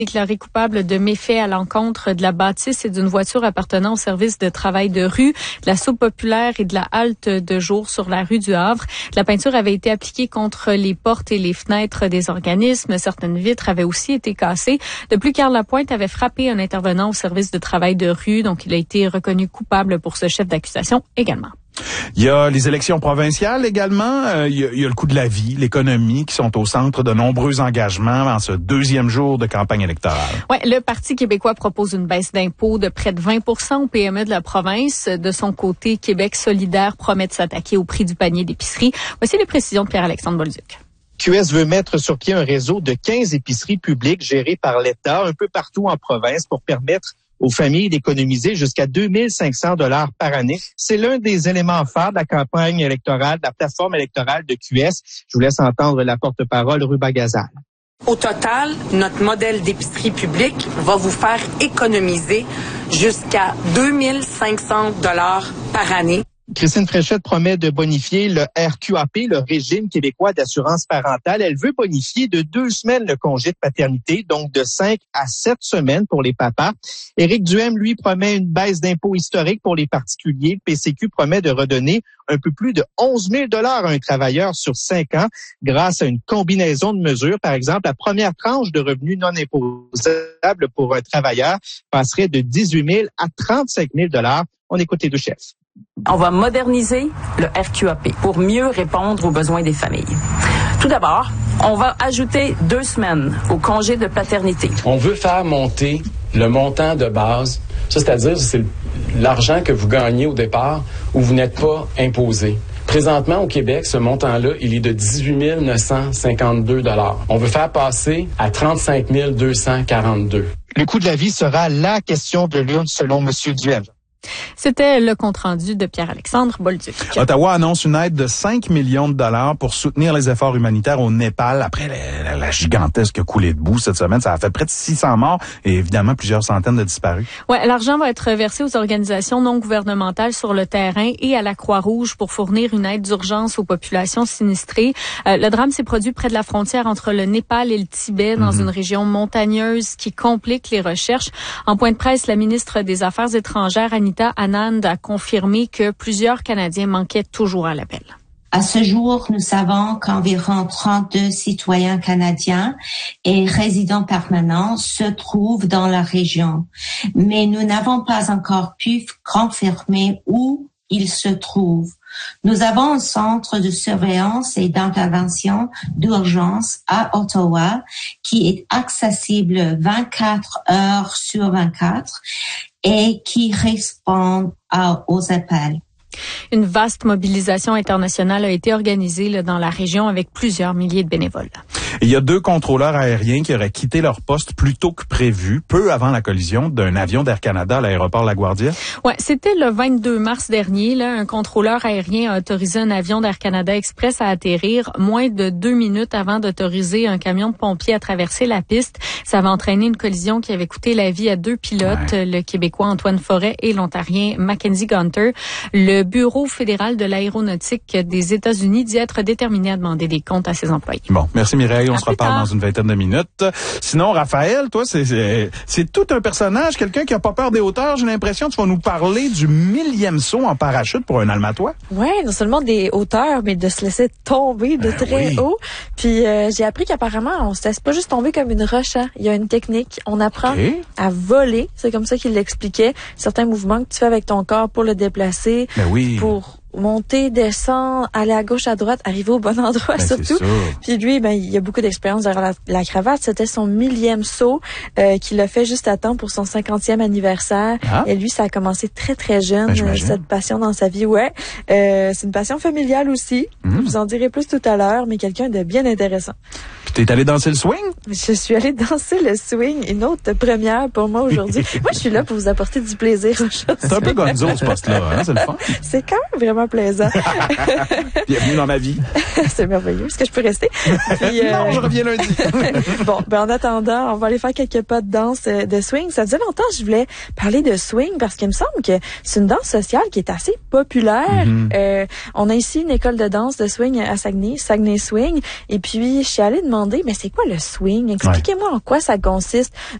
Déclaré coupable de méfaits à l'encontre de la bâtisse et d'une voiture appartenant au service de travail de rue, de la soupe populaire et de la halte de jour sur la rue du Havre. La peinture avait été appliquée contre les portes et les fenêtres des organismes. Certaines vitres avaient aussi été cassées. De plus, Carl Lapointe avait frappé un intervenant au service de travail de rue, donc il a été reconnu coupable pour ce chef d'accusation également. Il y a les élections provinciales également. Il y a le coût de la vie, l'économie qui sont au centre de nombreux engagements en ce deuxième jour de campagne électorale. Ouais, le Parti québécois propose une baisse d'impôts de près de 20% aux PME de la province. De son côté, Québec solidaire promet de s'attaquer au prix du panier d'épicerie. Voici les précisions de Pierre-Alexandre Bolduc. QS veut mettre sur pied un réseau de 15 épiceries publiques gérées par l'État un peu partout en province pour permettre aux familles d'économiser jusqu'à 2500 $ par année. C'est l'un des éléments phares de la campagne électorale, de la plateforme électorale de QS. Je vous laisse entendre la porte-parole Ruba Gazal. Au total, notre modèle d'épicerie publique va vous faire économiser jusqu'à 2500 $ par année. Christine Fréchette promet de bonifier le RQAP, le régime québécois d'assurance parentale. Elle veut bonifier de 2 semaines le congé de paternité, donc de 5 à 7 semaines pour les papas. Éric Duhaime, lui, promet une baisse d'impôts historique pour les particuliers. Le PCQ promet de redonner un peu plus de 11 000 $ à un travailleur sur 5 ans grâce à une combinaison de mesures. Par exemple, la première tranche de revenus non imposables pour un travailleur passerait de 18 000 à 35 000 $. On écoute les deux chefs. On va moderniser le RQAP pour mieux répondre aux besoins des familles. Tout d'abord, on va ajouter 2 semaines au congé de paternité. On veut faire monter le montant de base, ça, c'est-à-dire c'est l'argent que vous gagnez au départ où vous n'êtes pas imposé. Présentement, au Québec, ce montant-là, il est de 18 952 $. On veut faire passer à 35 242 $. Le coût de la vie sera la question de l'urne selon M. Duhaime. C'était le compte-rendu de Pierre-Alexandre Bolduc. Ottawa annonce une aide de 5 millions de $ pour soutenir les efforts humanitaires au Népal après la gigantesque coulée de boue cette semaine. Ça a fait près de 600 morts et évidemment plusieurs centaines de disparus. Ouais, l'argent va être versé aux organisations non gouvernementales sur le terrain et à la Croix-Rouge pour fournir une aide d'urgence aux populations sinistrées. Le drame s'est produit près de la frontière entre le Népal et le Tibet, dans une région montagneuse qui complique les recherches. En point de presse, la ministre des Affaires étrangères, Anita Anand, a confirmé que plusieurs Canadiens manquaient toujours à l'appel. À ce jour, nous savons qu'environ 32 citoyens canadiens et résidents permanents se trouvent dans la région, mais nous n'avons pas encore pu confirmer où ils se trouvent. Nous avons un centre de surveillance et d'intervention d'urgence à Ottawa qui est accessible 24 heures sur 24 et qui répond aux appels. Une vaste mobilisation internationale a été organisée dans la région avec plusieurs milliers de bénévoles. Il y a 2 contrôleurs aériens qui auraient quitté leur poste plus tôt que prévu, peu avant la collision d'un avion d'Air Canada à l'aéroport LaGuardia. Ouais, c'était le 22 mars dernier. Là, un contrôleur aérien a autorisé un avion d'Air Canada Express à atterrir moins de 2 minutes avant d'autoriser un camion de pompiers à traverser la piste. Ça avait entraîné une collision qui avait coûté la vie à 2 pilotes, le Québécois Antoine Forêt et l'Ontarien Mackenzie Gunter. Le Bureau fédéral de l'aéronautique des États-Unis dit être déterminé à demander des comptes à ses employés. Bon, merci Mireille. On se reparle tard. dans une vingtaine de minutes. Sinon, Raphaël, toi, c'est tout un personnage, quelqu'un qui a pas peur des hauteurs. J'ai l'impression que tu vas nous parler du 1000e saut en parachute pour un Almatois. Ouais, non seulement des hauteurs, mais de se laisser tomber de très haut. Puis j'ai appris qu'apparemment, on se laisse pas juste tomber comme une roche. Hein. Il y a une technique. On apprend à voler. C'est comme ça qu'il l'expliquait. Certains mouvements que tu fais avec ton corps pour le déplacer. Pour monter, descendre, aller à gauche, à droite, arriver au bon endroit surtout. Puis lui, il y a beaucoup d'expérience derrière la cravate. C'était son 1000e saut qu'il a fait juste à temps pour son 50e anniversaire. Et lui, ça a commencé très, très jeune, cette passion dans sa vie. Ouais, c'est une passion familiale aussi. Je vous en dirai plus tout à l'heure, mais quelqu'un de bien intéressant. Puis t'es allé danser le swing? Je suis allée danser le swing, une autre première pour moi aujourd'hui. Moi, je suis là pour vous apporter du plaisir aujourd'hui. C'est un peu gonzo, ce poste-là, hein? C'est le fun. C'est quand même vraiment plaisant. Bienvenue dans ma vie. C'est merveilleux. Est-ce que je peux rester? Puis, non, je reviens lundi. Bon, en attendant, on va aller faire quelques pas de danse de swing. Ça faisait longtemps que je voulais parler de swing parce qu'il me semble que c'est une danse sociale qui est assez populaire. On a ici une école de danse de swing à Saguenay Swing. Et puis, je suis allée demander demandé, mais c'est quoi le swing? Expliquez-moi en quoi ça consiste.